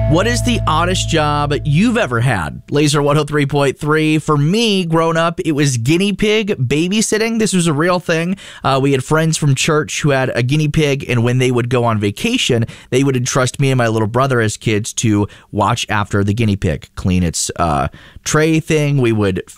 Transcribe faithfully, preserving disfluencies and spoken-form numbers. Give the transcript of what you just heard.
What is the oddest job you've ever had? Laser one oh three point three. For me, growing up, it was guinea pig babysitting. This was a real thing. Uh, we had friends from church who had a guinea pig, and when they would go on vacation, they would entrust me and my little brother as kids to watch after the guinea pig, clean its uh, tray thing. We would